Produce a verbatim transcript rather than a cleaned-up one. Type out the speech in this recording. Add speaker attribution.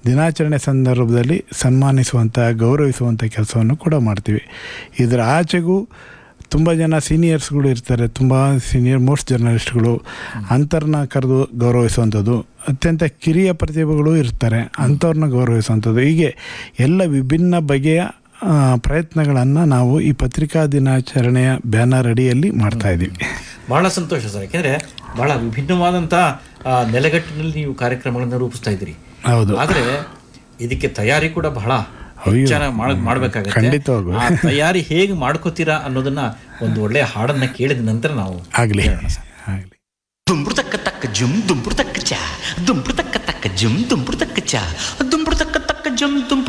Speaker 1: ದಿನಾಚರಣೆ ಸಂದರ್ಭದಲ್ಲಿ ಸನ್ಮಾನಿಸುವಂಥ ಗೌರವಿಸುವಂಥ ಕೆಲಸವನ್ನು ಕೂಡ ಮಾಡ್ತೀವಿ. ಇದರ ಆಚೆಗೂ ತುಂಬ ಜನ ಸೀನಿಯರ್ಸ್ಗಳು ಇರ್ತಾರೆ, ತುಂಬ ಸೀನಿಯರ್ ಮೋಸ್ಟ್ ಜರ್ನಲಿಸ್ಟ್ಗಳು, ಅಂಥವ್ರನ್ನ ಕರೆದು ಗೌರವಿಸುವಂಥದ್ದು. ಅತ್ಯಂತ ಕಿರಿಯ ಪ್ರತಿಭೆಗಳು ಇರ್ತಾರೆ, ಅಂಥವ್ರನ್ನ ಗೌರವಿಸುವಂಥದ್ದು. ಹೀಗೆ ಎಲ್ಲ ವಿಭಿನ್ನ ಬಗೆಯ ಪ್ರಯತ್ನಗಳನ್ನು ನಾವು ಈ ಪತ್ರಿಕಾ ದಿನಾಚರಣೆಯ ಬ್ಯಾನರ್ ಅಡಿಯಲ್ಲಿ ಮಾಡ್ತಾ ಇದ್ದೀವಿ.
Speaker 2: ಬಹಳ ಸಂತೋಷ ಸರ್, ಯಾಕೆಂದರೆ ಬಹಳ ವಿಭಿನ್ನವಾದಂಥ ನೆಲೆಗಟ್ಟಿನಲ್ಲಿ ನೀವು ಕಾರ್ಯಕ್ರಮಗಳನ್ನು ರೂಪಿಸ್ತಾ ಇದ್ದೀರಿ.
Speaker 1: ಹೌದು.
Speaker 2: ಆದರೆ ಇದಕ್ಕೆ ತಯಾರಿ ಕೂಡ ಬಹಳ ಚೆನ್ನಾಗಿ ಮಾಡಬೇಕಾಗುತ್ತೆ.
Speaker 1: ಖಂಡಿತವಾಗೂ
Speaker 2: ಆ ತಯಾರಿ ಹೇಗೆ ಮಾಡ್ಕೋತೀರಾ ಅನ್ನೋದನ್ನ ಒಂದು ಒಳ್ಳೆಯ ಹಾಡನ್ನ ಕೇಳಿದ ನಂತರ ನಾವು
Speaker 1: ಆಗಲಿ
Speaker 2: ಆಗಲಿ ದುಂಬುರು ತಕ್ಕ ತಕ್ಕ ಜುಮ್ ದುಂಬುರು ತಕ್ಕ ಚ ದುಂಬುರು ತಕ್ಕ ತಕ್ಕ ಜುಮ್ ದುಂಬುರು ತಕ್ಕ ಚ ದುಂಬುರು ತಕ್ಕ ತಕ್ಕ ಜುಮ್ ದುಂಬುರು